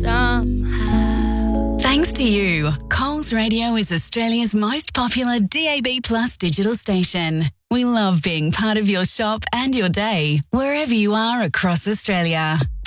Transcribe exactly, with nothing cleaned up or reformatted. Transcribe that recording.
somehow. Thanks to you, Coles Radio is Australia's most popular D A B Plus digital station. We love being part of your shop and your day, wherever you are across Australia.